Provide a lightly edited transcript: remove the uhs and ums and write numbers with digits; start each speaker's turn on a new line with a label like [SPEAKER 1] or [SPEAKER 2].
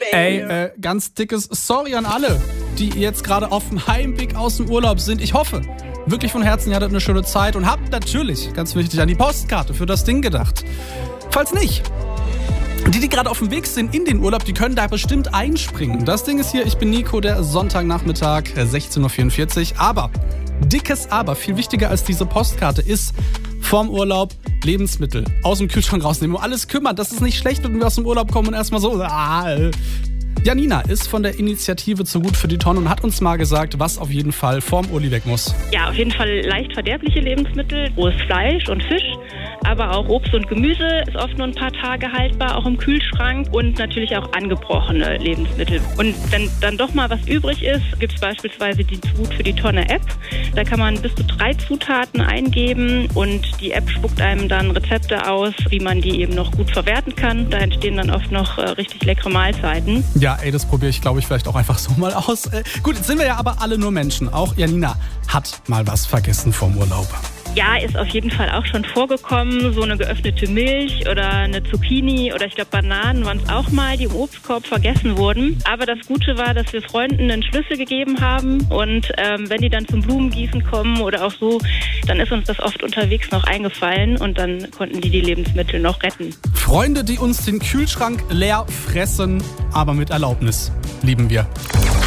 [SPEAKER 1] Ganz dickes Sorry an alle, die jetzt gerade auf dem Heimweg aus dem Urlaub sind. Ich hoffe wirklich von Herzen, ihr hattet eine schöne Zeit und habt natürlich, ganz wichtig, an die Postkarte für das Ding gedacht. Falls nicht, die gerade auf dem Weg sind in den Urlaub, die können da bestimmt einspringen. Das Ding ist hier, ich bin Nico, der Sonntagnachmittag, 16.44 Uhr. Aber, dickes Aber, viel wichtiger als diese Postkarte ist vorm Urlaub Lebensmittel aus dem Kühlschrank rausnehmen. Um alles kümmern, das ist nicht schlecht, wenn wir aus dem Urlaub kommen und erstmal so... Janina ist von der Initiative zu Gut für die Tonne und hat uns mal gesagt, was auf jeden Fall vorm Urli weg muss.
[SPEAKER 2] Ja, auf jeden Fall leicht verderbliche Lebensmittel, rohes Fleisch und Fisch, aber auch Obst und Gemüse ist oft nur ein paar Tage haltbar, auch im Kühlschrank, und natürlich auch angebrochene Lebensmittel. Und wenn dann doch mal was übrig ist, gibt es beispielsweise die Gut für die Tonne App. Da kann man bis zu 3 Zutaten eingeben und die App spuckt einem dann Rezepte aus, wie man die eben noch gut verwerten kann. Da entstehen dann oft noch richtig leckere Mahlzeiten.
[SPEAKER 1] Ja, das probiere ich, glaube ich, vielleicht auch einfach so mal aus. Gut, jetzt sind wir ja aber alle nur Menschen. Auch Janina hat mal was vergessen vorm Urlaub.
[SPEAKER 2] Ja, ist auf jeden Fall auch schon vorgekommen. So eine geöffnete Milch oder eine Zucchini oder ich glaube Bananen waren es auch mal, die im Obstkorb vergessen wurden. Aber das Gute war, dass wir Freunden einen Schlüssel gegeben haben und wenn die dann zum Blumengießen kommen oder auch so, dann ist uns das oft unterwegs noch eingefallen und dann konnten die Lebensmittel noch retten.
[SPEAKER 1] Freunde, die uns den Kühlschrank leer fressen, aber mit Erlaubnis, lieben wir.